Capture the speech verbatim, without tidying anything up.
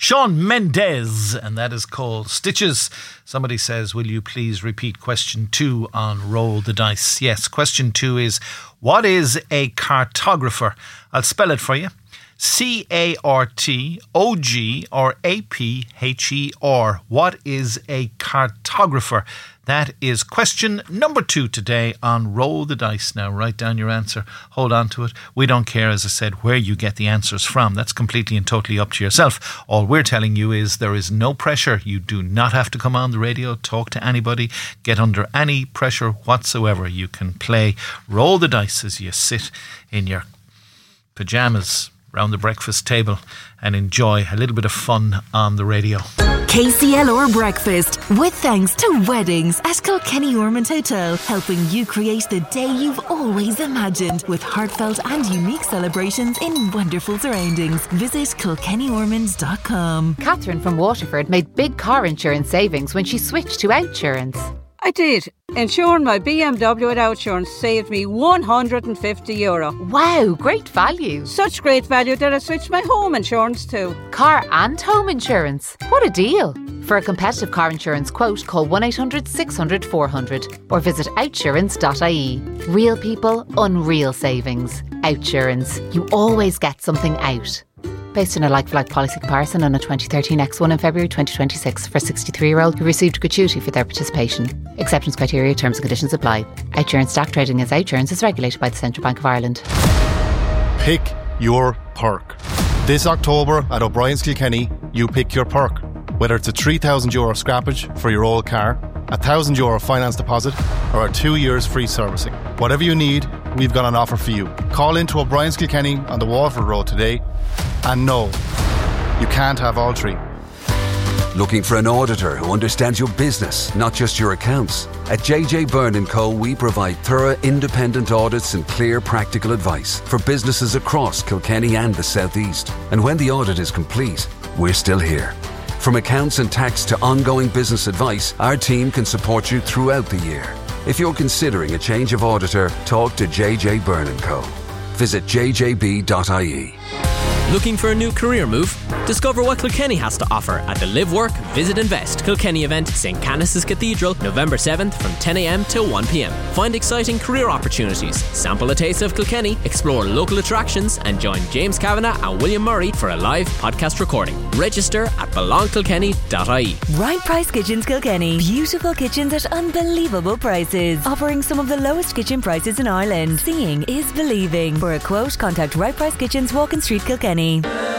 Shawn Mendes, and that is called Stitches. Somebody says, will you please repeat question two on Roll the Dice? Yes, question two is, what is a cartographer? I'll spell it for you. C A R T O G or A P H E R. What is a cartographer? That is question number two today on Roll the Dice. Now, write down your answer. Hold on to it. We don't care, as I said, where you get the answers from. That's completely and totally up to yourself. All we're telling you is there is no pressure. You do not have to come on the radio, talk to anybody, get under any pressure whatsoever. You can play Roll the Dice as you sit in your pyjamas round the breakfast table and enjoy a little bit of fun on the radio. K C L R Breakfast, with thanks to Weddings at Kilkenny Ormond Hotel, helping you create the day you've always imagined with heartfelt and unique celebrations in wonderful surroundings. Visit kilkenny ormond dot com. Catherine from Waterford made big car insurance savings when she switched to Outsurance. I did. Insuring my B M W at Outsurance saved me one hundred fifty euro. Wow, great value. Such great value that I switched my home insurance too. Car and home insurance. What a deal. For a competitive car insurance quote, call one eight hundred six hundred four hundred or visit outsurance dot I E. Real people, unreal savings. Outsurance. You always get something out. Based on a like-for-like policy comparison on a twenty thirteen X one in February twenty twenty-six for a sixty-three-year-old who received gratuity for their participation. Acceptance criteria, terms and conditions apply. Outsurance stock trading as Outsurance is regulated by the Central Bank of Ireland. Pick your perk. This October at O'Brien's Kilkenny, you pick your perk. Whether it's a three thousand euro scrappage for your old car, a one thousand euro finance deposit, or a two years free servicing. Whatever you need, we've got an offer for you. Call into O'Brien's Kilkenny on the Waterford Road today. And no, you can't have all three. Looking for an auditor who understands your business, not just your accounts? At J J Byrne and Co, we provide thorough independent audits and clear practical advice for businesses across Kilkenny and the South East. And when the audit is complete, we're still here. From accounts and tax to ongoing business advice, our team can support you throughout the year. If you're considering a change of auditor, talk to J J Byrne and Co. Visit j j b dot I E. Looking for a new career move? Discover what Kilkenny has to offer at the Live Work Visit Invest Kilkenny event, St Canice's Cathedral, November seventh from ten a m till one p m. Find exciting career opportunities, sample a taste of Kilkenny, explore local attractions and join James Kavanagh and William Murray for a live podcast recording. Register at belong kilkenny dot I E. Right Price Kitchens Kilkenny. Beautiful kitchens at unbelievable prices. Offering some of the lowest kitchen prices in Ireland. Seeing is believing. For a quote, contact Right Price Kitchens, Walking Street, Kilkenny.